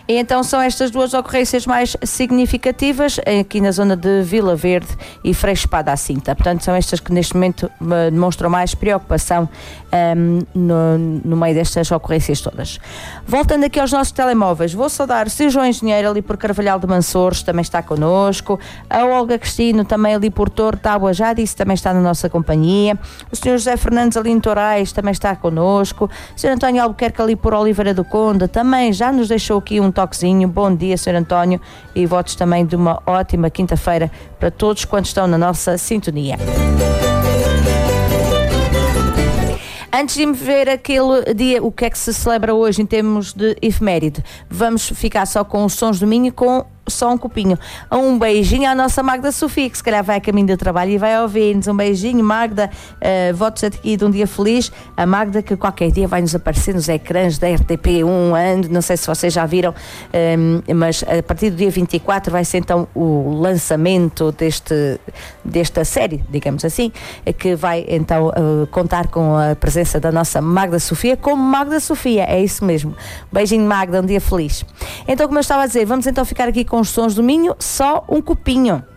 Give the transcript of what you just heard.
E então são estas duas ocorrências mais significativas aqui na zona de Vila Verde e Frei Espada à Cinta. Portanto, são estas que neste momento demonstram mais preocupação no meio destas ocorrências todas. Voltando aqui aos nossos telemóveis, vou saudar o Sr. João Engenheiro ali por Carvalhal de Mansouros, também está connosco, a Olga Cristino também ali por Torre Tábua, já disse, também está na nossa companhia, o Sr. José Fernandes ali em Torais também está connosco, o Sr. António Albuquerque ali por Oliveira do Conde também já nos deixou aqui um toquezinho. Bom dia, Sr. António, e votos também de uma ótima quinta-feira para todos quantos estão na nossa sintonia. Antes de me ver aquele dia, o que é que se celebra hoje em termos de efeméride, vamos ficar só com os sons do Minho, com só um copinho. Um beijinho à nossa Magda Sofia, que se calhar vai a caminho do trabalho e vai ouvir-nos. Um beijinho, Magda, votos aqui de um dia feliz. A Magda, que qualquer dia vai nos aparecer nos ecrãs da RTP1, não sei se vocês já viram, mas a partir do dia 24 vai ser então o lançamento desta série, digamos assim, que vai então contar com a presença da nossa Magda Sofia, como Magda Sofia, é isso mesmo. Beijinho, Magda, um dia feliz. Então, como eu estava a dizer, vamos então ficar aqui com os sons do Minho, só um copinho.